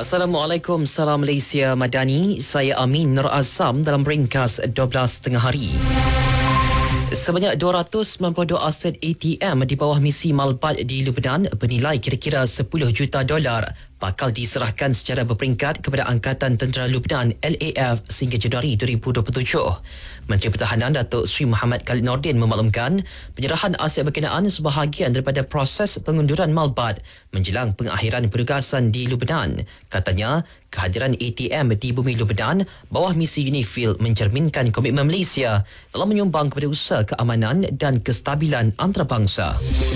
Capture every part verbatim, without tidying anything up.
Assalamualaikum, salam Malaysia Madani. Saya Amin Nur Azam dalam ringkas dua belas tengah hari. Sebanyak dua ratus sembilan puluh dua aset A T M di bawah misi Malbat di Lubnan bernilai kira-kira sepuluh juta dolar bakal diserahkan secara berperingkat kepada Angkatan Tentera Lubnan L A F sehingga Januari dua ribu dua puluh tujuh. Menteri Pertahanan Datuk Seri Muhammad Khalid Nordin memaklumkan penyerahan aset berkenaan sebahagian daripada proses pengunduran Malbat menjelang pengakhiran penugasan di Lubnan. Katanya, kehadiran A T M di bumi Lubnan bawah misi UNIFIL mencerminkan komitmen Malaysia dalam menyumbang kepada usaha keamanan dan kestabilan antarabangsa.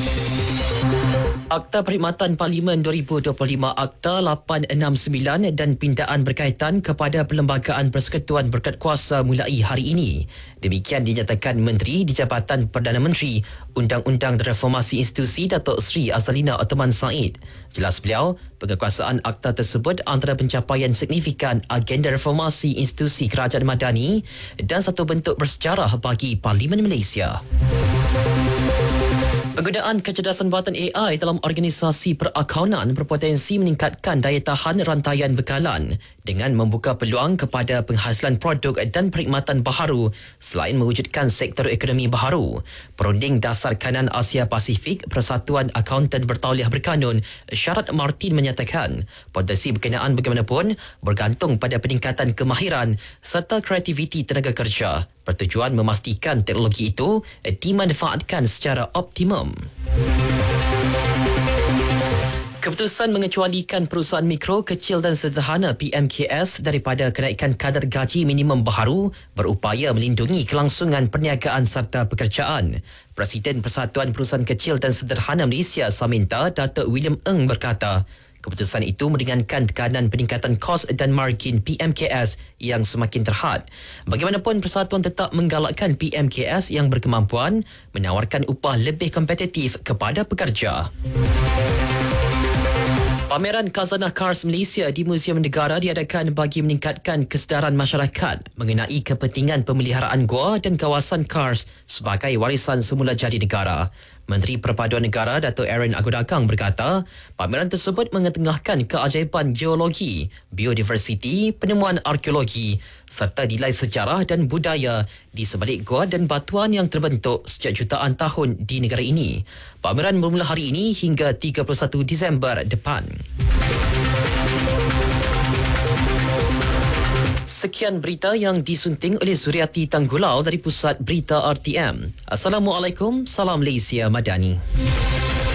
Akta Perkhidmatan Parlimen dua ribu dua puluh lima Akta lapan enam sembilan dan pindaan berkaitan kepada Perlembagaan Persekutuan Berkat Kuasa mulai hari ini. Demikian dinyatakan Menteri di Jabatan Perdana Menteri Undang-Undang dan Reformasi Institusi Datuk Seri Azalina Othman Said. Jelas beliau, penguasaan akta tersebut antara pencapaian signifikan agenda reformasi institusi kerajaan madani dan satu bentuk bersejarah bagi Parlimen Malaysia. Penggunaan kecerdasan buatan A I dalam organisasi perakaunan berpotensi meningkatkan daya tahan rantaian bekalan dengan membuka peluang kepada penghasilan produk dan perkhidmatan baharu selain mewujudkan sektor ekonomi baharu. Perunding Dasar Kanan Asia Pasifik Persatuan Akauntan Bertauliah Berkanun Syarat Martin menyatakan potensi berkenaan bagaimanapun bergantung pada peningkatan kemahiran serta kreativiti tenaga kerja bertujuan memastikan teknologi itu dimanfaatkan secara optimum. Keputusan mengecualikan perusahaan mikro, kecil dan sederhana P M K S daripada kenaikan kadar gaji minimum baharu berupaya melindungi kelangsungan perniagaan serta pekerjaan. Presiden Persatuan Perusahaan Kecil dan Sederhana Malaysia Saminta, Datuk William Ng berkata, keputusan itu meringankan tekanan peningkatan kos dan margin P M K S yang semakin terhad. Bagaimanapun, persatuan tetap menggalakkan P M K S yang berkemampuan menawarkan upah lebih kompetitif kepada pekerja. Pameran Khazanah Kars Malaysia di Muzium Negara diadakan bagi meningkatkan kesedaran masyarakat mengenai kepentingan pemeliharaan gua dan kawasan Kars sebagai warisan semula jadi negara. Menteri Perpaduan Negara Datuk Aaron Agudagang berkata, pameran tersebut mengetengahkan keajaiban geologi, biodiversiti, penemuan arkeologi serta nilai sejarah dan budaya di sebalik gua dan batuan yang terbentuk sejak jutaan tahun di negara ini. Pameran bermula hari ini hingga tiga puluh satu Disember depan. Sekian berita yang disunting oleh Zuriati Tanggulau dari Pusat Berita R T M. Assalamualaikum, salam Malaysia Madani.